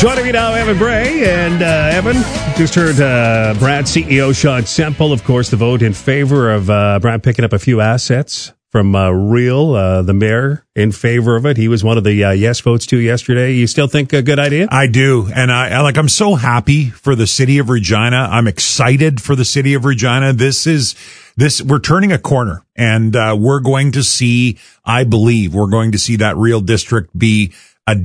Joining me now, Evan Bray. And Evan, just heard Brad CEO Sean Semple, of course, the vote in favor of Brad picking up a few assets from Real, the mayor, in favor of it. He was one of the yes votes too yesterday. You still think a good idea? I do. And I'm so happy for the city of Regina. I'm excited for the city of Regina. We're turning a corner, and we're going to see, I believe, that Real district be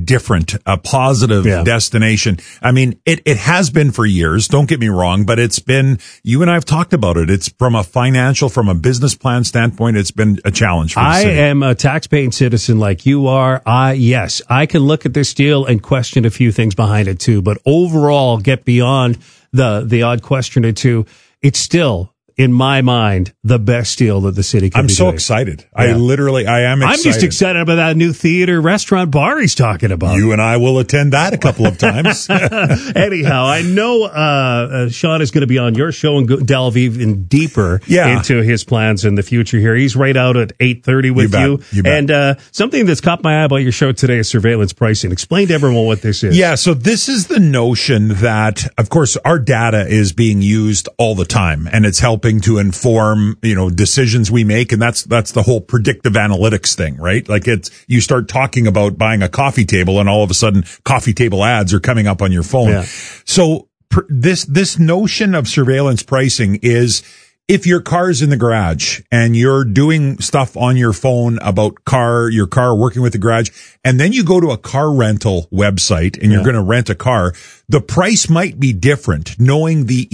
a positive destination. I mean, it has been for years. Don't get me wrong, but it's been, you and I have talked about it. It's from a business plan standpoint, it's been a challenge for the city. I am a tax-paying citizen like you are. Yes, I can look at this deal and question a few things behind it too, but overall get beyond the odd question or two. It's still, in my mind, the best deal that the city can be doing. I'm so excited. Yeah. I am excited. I'm just excited about that new theater, restaurant, bar he's talking about. You and I will attend that a couple of times. Anyhow, I know Sean is going to be on your show and delve even deeper into his plans in the future here. He's right out at 8:30 with you. And something that's caught my eye about your show today is surveillance pricing. Explain to everyone what this is. Yeah, so this is the notion that, of course, our data is being used all the time, and it's helping to inform, decisions we make. And that's the whole predictive analytics thing, right? Like you start talking about buying a coffee table and all of a sudden coffee table ads are coming up on your phone. Yeah. So this notion of surveillance pricing is, if your car's in the garage and you're doing stuff on your phone about your car, working with the garage, and then you go to a car rental website and you're going to rent a car, the price might be different, knowing the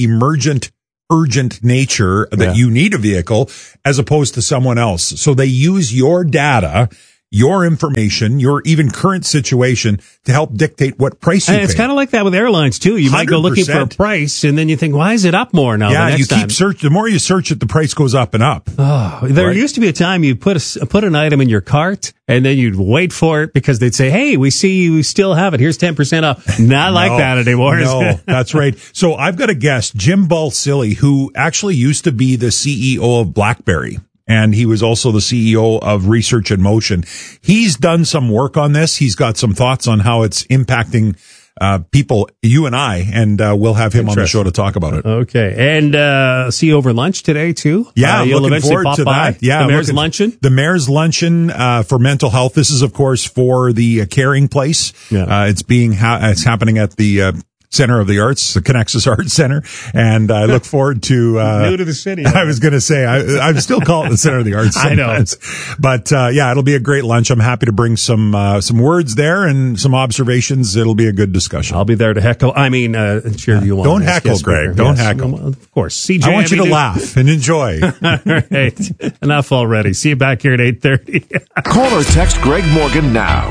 urgent nature that you need a vehicle as opposed to someone else. So they use your data, your information, your even current situation to help dictate what price you pay. And it's kind of like that with airlines too. You might go looking for a price and then you think, why is it up more now? Yeah, you keep searching. The more you search it, the price goes up and up. Oh, there used to be a time you put an item in your cart and then you'd wait for it because they'd say, hey, we see you still have it. Here's 10% off. Not like that anymore. No, that's right. So I've got a guest, Jim Balsillie, who actually used to be the CEO of BlackBerry. And he was also the CEO of Research in Motion. He's done some work on this. He's got some thoughts on how it's impacting people, you and I, and we'll have him on the show to talk about it. Okay. And see you over lunch today, too? Yeah, you'll looking forward to that. Yeah, the Mayor's Luncheon? The Mayor's Luncheon for mental health. This is, of course, for the Caring Place. Yeah. It's happening at the Center of the Arts, the Connexus Arts Center, and I look forward to new to the city. I was going to say I'm still calling it the Center of the Arts. I know, but it'll be a great lunch. I'm happy to bring some words there and some observations. It'll be a good discussion. I'll be there to heckle. Cheer you on. Don't heckle, Greg. Don't heckle. Well, of course, CJ. I want you to laugh and enjoy. All right, enough already. See you back here at 8:30. Call or text Greg Morgan now.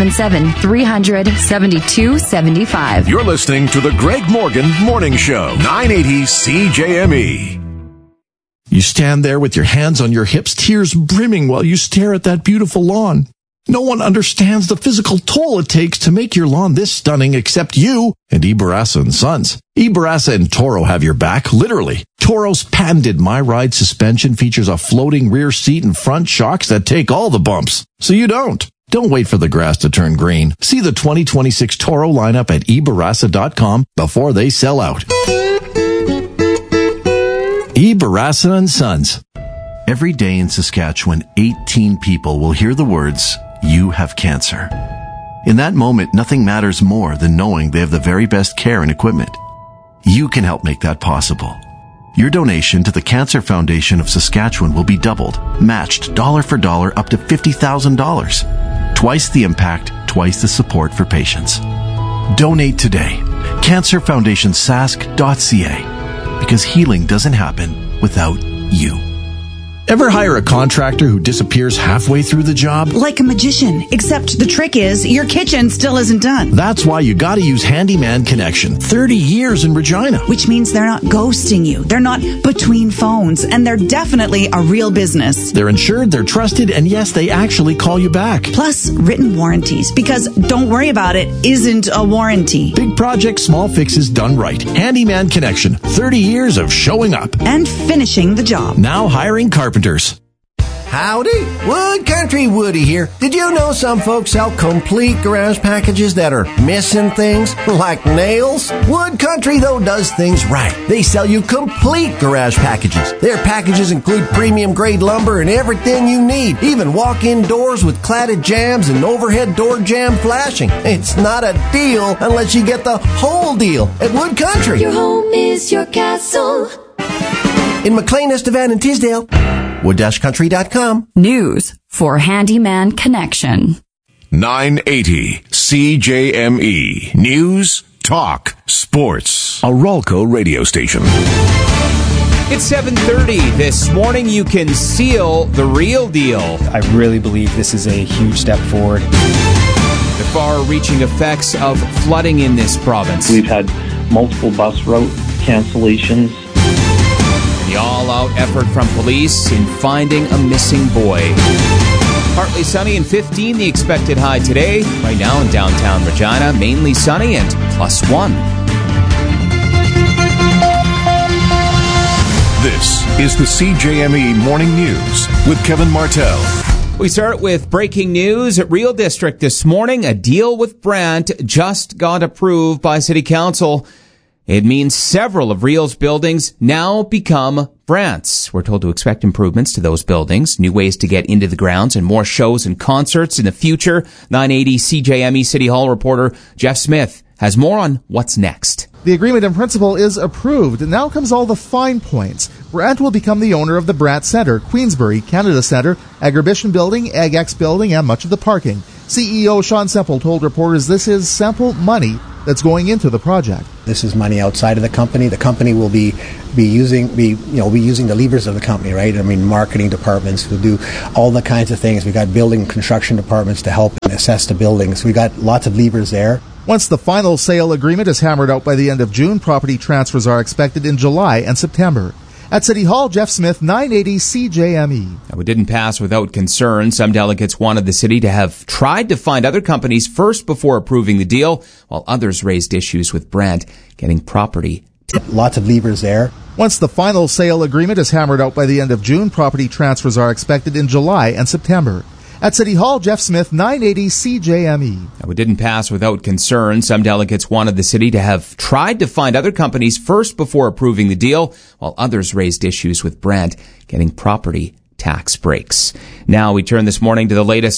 877-300-7275. You're listening to the Greg Morgan Morning Show, 980 CJME. You stand there with your hands on your hips, tears brimming while you stare at that beautiful lawn. No one understands the physical toll it takes to make your lawn this stunning except you and Ibarasa & Sons. Ibarasa and Toro have your back, literally. Toro's patented My Ride suspension features a floating rear seat and front shocks that take all the bumps, so you don't. Don't wait for the grass to turn green. See the 2026 Toro lineup at ebarasa.com before they sell out. Ibarasa & Sons. Every day in Saskatchewan, 18 people will hear the words, "You have cancer." In that moment, nothing matters more than knowing they have the very best care and equipment. You can help make that possible. Your donation to the Cancer Foundation of Saskatchewan will be doubled, matched dollar for dollar up to $50,000. Twice the impact, twice the support for patients. Donate today. CancerFoundationSask.ca. Because healing doesn't happen without you. Ever hire a contractor who disappears halfway through the job? Like a magician, except the trick is your kitchen still isn't done. That's why you gotta use Handyman Connection. 30 years in Regina. Which means they're not ghosting you. They're not between phones. And they're definitely a real business. They're insured, they're trusted, and yes, they actually call you back. Plus, written warranties. Because don't worry about it isn't a warranty. Big projects, small fixes done right. Handyman Connection. 30 years of showing up. And finishing the job. Now hiring carpenters. Howdy, Wood Country Woody here. Did you know some folks sell complete garage packages that are missing things, like nails? Wood Country, though, does things right. They sell you complete garage packages. Their packages include premium grade lumber and everything you need, even walk-in doors with cladded jambs and overhead door jamb flashing. It's not a deal unless you get the whole deal at Wood Country. Your home is your castle. In McLean, Estevan, and Tisdale. Wood-country.com. News for Handyman Connection. 980 CJME. News, talk, sports. A Ralco radio station. It's 7:30. This morning you can seal the real deal. I really believe this is a huge step forward. The far-reaching effects of flooding in this province. We've had multiple bus route cancellations. The all-out effort from police in finding a missing boy. Partly sunny and 15, the expected high today. Right now in downtown Regina, mainly sunny and +1. This is the CJME Morning News with Kevin Martell. We start with breaking news at Real District this morning. A deal with Brandt just got approved by City Council. It means several of Real's buildings now become Brandt's. We're told to expect improvements to those buildings, new ways to get into the grounds, and more shows and concerts in the future. 980 CJME City Hall reporter Jeff Smith has more on what's next. The agreement in principle is approved. Now comes all the fine points. Brandt will become the owner of the Brandt Centre, Queensbury, Canada Centre, Agribition Building, AgX Building, and much of the parking. CEO Sean Semple told reporters this is Semple money that's going into the project. This is money outside of the company. The company will be using the levers of the company, right? I mean, marketing departments will do all the kinds of things. We got building and construction departments to help assess the buildings. We got lots of levers there. Once the final sale agreement is hammered out by the end of June, property transfers are expected in July and September. At City Hall, Jeff Smith, 980 CJME. Now, it didn't pass without concern. Some delegates wanted the city to have tried to find other companies first before approving the deal, while others raised issues with Brandt getting property. Lots of levers there. Once the final sale agreement is hammered out by the end of June, property transfers are expected in July and September. At City Hall, Jeff Smith, 980 CJME. Now, it didn't pass without concern. Some delegates wanted the city to have tried to find other companies first before approving the deal, while others raised issues with Brandt getting property tax breaks. Now we turn this morning to the latest